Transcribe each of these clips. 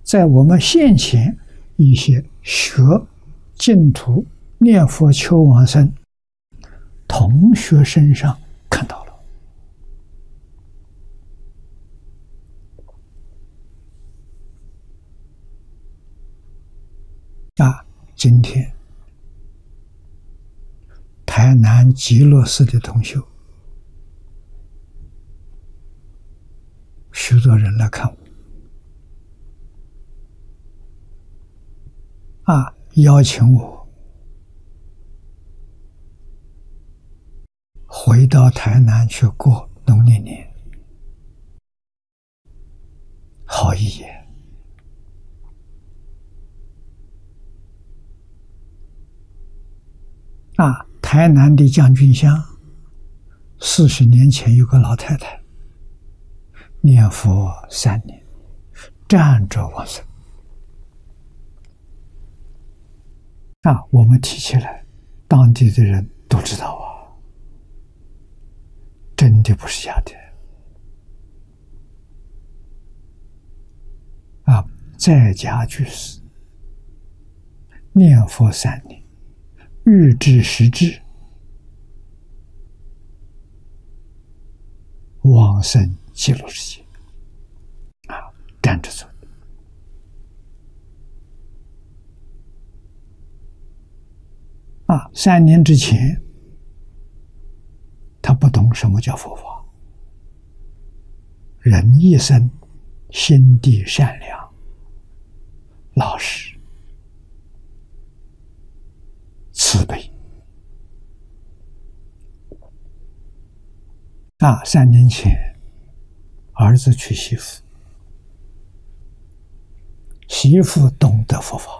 在我们现前一些学净土、念佛求往生同学身上看到了。今天台南极乐寺的同修，许多人来看我，邀请我回到台南去过农历年，好意也。台南的将军乡，40年前有个老太太念佛3年，站着往生。我们提起来，当地的人都知道真的不是假的。在家居士念佛3年，欲知实质，往生极乐世界。站着走。3年之前，他不懂什么叫佛法。人一生心地善良、老实、慈悲。3年前，儿子娶媳妇，媳妇懂得佛法，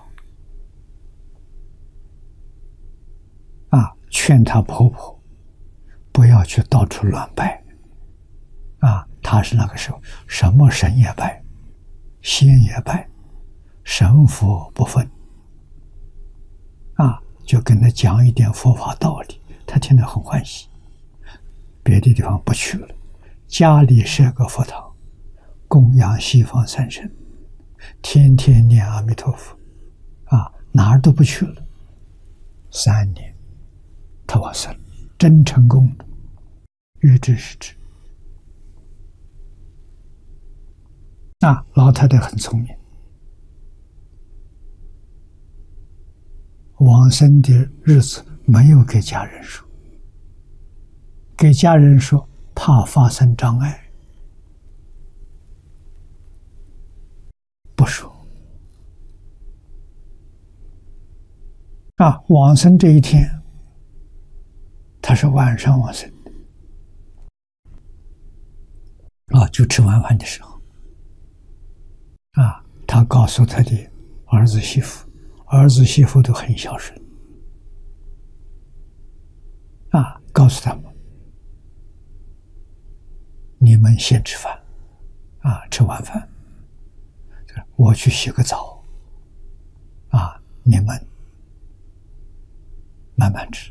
劝她婆婆不要去到处乱拜。她是那个时候什么神也拜，仙也拜，神佛不分。就跟他讲一点佛法道理，他听得很欢喜。别的地方不去了，家里设个佛堂，供养西方三圣，天天念阿弥陀佛，哪儿都不去了。3年，他往生，真成功了，欲知实质。老太太很聪明，往生的日子没有给家人说，给家人说怕发生障碍，不说。往生这一天，他是晚上往生的，就吃晚饭的时候，他告诉他的儿子媳妇，儿子媳妇都很孝顺，告诉他们，你们先吃饭，吃晚饭，我去洗个澡，你们慢慢吃。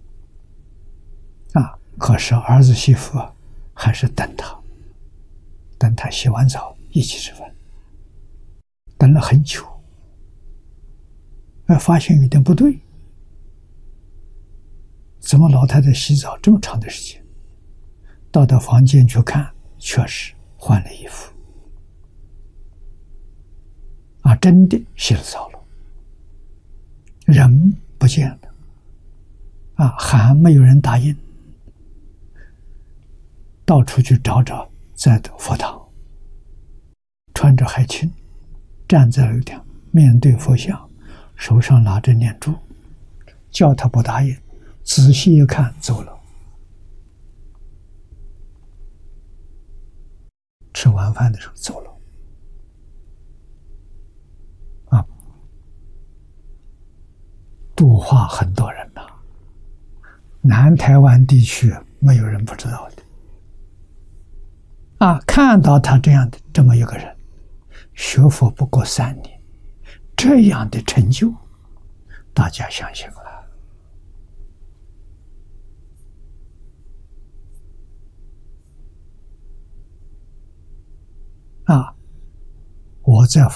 可是儿子媳妇还是等他洗完澡一起吃饭，等了很久，发现有点不对，怎么老太太洗澡这么长的时间？到他房间去看，确实换了衣服，真的洗了澡了，人不见了，还没有人答应，到处去找，在佛堂，穿着海青，站在那里，面对佛像，手上拿着念珠，叫他不答应，仔细一看，走了。吃完饭的时候走了。度化很多人南台湾地区没有人不知道的。看到他这么一个人，学佛不过3年，这样的成就，大家相信我在